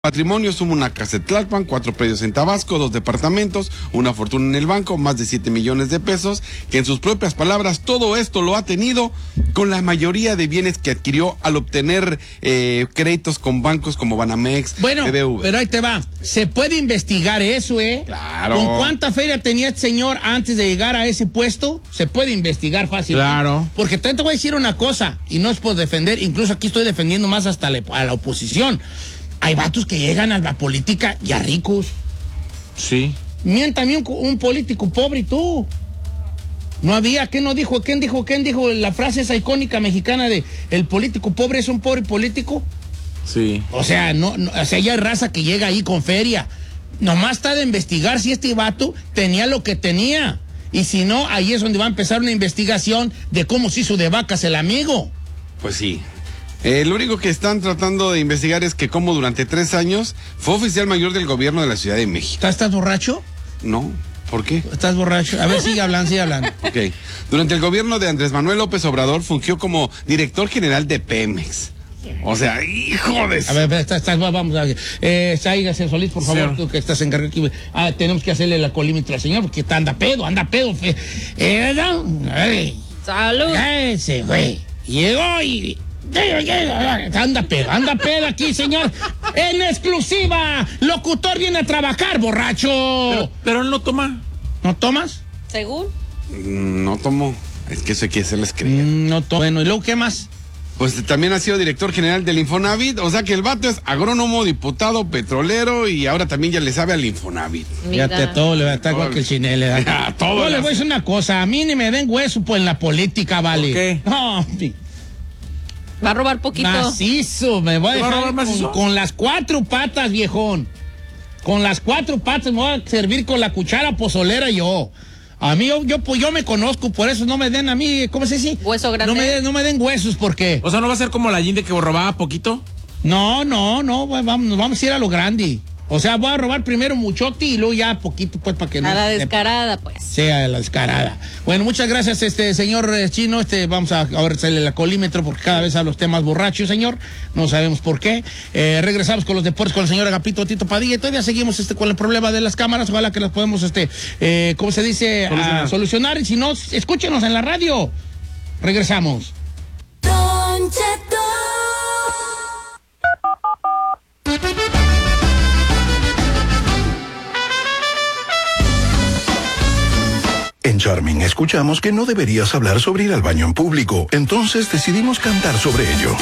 Patrimonio suma una casa en Tlalpan, 4 predios en Tabasco, 2 departamentos, una fortuna en el banco, más de 7 millones de pesos, que en sus propias palabras todo esto lo ha tenido con la mayoría de bienes que adquirió al obtener créditos con bancos como Banamex, bueno, BBV. Pero ahí te va, se puede investigar eso, Claro. ¿Con cuánta feria tenía este señor antes de llegar a ese puesto? Se puede investigar fácil. Claro. Porque también te voy a decir una cosa, y no es por defender, incluso aquí estoy defendiendo más hasta a la oposición. Hay vatos que llegan a la política ya ricos. Sí. Miren también un político pobre y tú. No había, ¿quién dijo la frase esa icónica mexicana de el político pobre es un pobre político? Sí. O sea, o sea, ya hay raza que llega ahí con feria. Nomás está de investigar si este vato tenía lo que tenía. Y si no, ahí es donde va a empezar una investigación de cómo se hizo de vacas el amigo. Pues sí. Lo único que están tratando de investigar es que como durante 3 años fue oficial mayor del gobierno de la Ciudad de México. ¿Estás borracho? No, ¿por qué? ¿Estás borracho? A ver, sigue hablando. Ok. Durante el gobierno de Andrés Manuel López Obrador fungió como director general de Pemex. O sea, hijo de... A ver, vamos a ver. Sáigase Solís, por favor, tú que estás encargado aquí. Tenemos que hacerle la colímetro al señor porque anda pedo. ¡Salud! Ese güey llegó y... Anda pedo aquí, señor. En exclusiva, locutor viene a trabajar, borracho. Pero él no toma. ¿No tomas? ¿Según? No tomo. Es que eso hay que hacerles creer. No tomo. Bueno, ¿y luego qué más? Pues también ha sido director general del Infonavit, o sea que el vato es agrónomo, diputado, petrolero y ahora también ya le sabe al Infonavit. Fíjate, todo le va a estar igual que el chinele. Todo. Yo le voy a decir una cosa, a mí ni me den hueso pues en la política, vale. ¿Por qué? No, Va a robar poquito. macizo, me voy a dejar macizo? con las 4 patas, viejón. Con las 4 patas me voy a servir con la cuchara pozolera yo. A mí, yo me conozco, por eso no me den a mí, ¿cómo se dice? Hueso grande. No me den huesos, ¿por qué? O sea, ¿no va a ser como la Yinde que robaba poquito? No, vamos a ir a lo grande. O sea, voy a robar primero muchote y luego ya poquito, pues, para que no... A la descarada, pues. Sea la descarada. Bueno, muchas gracias, señor Chino. Vamos a ver, sale la colímetro porque cada vez habla usted más borracho, señor. No sabemos por qué. Regresamos con los deportes con el señor Agapito Tito Padilla y todavía seguimos con el problema de las cámaras. Ojalá que las podemos, ¿cómo se dice? Solucionar. Y si no, escúchenos en la radio. Regresamos. Don Cheto. En Charming escuchamos que no deberías hablar sobre ir al baño en público, entonces decidimos cantar sobre ello.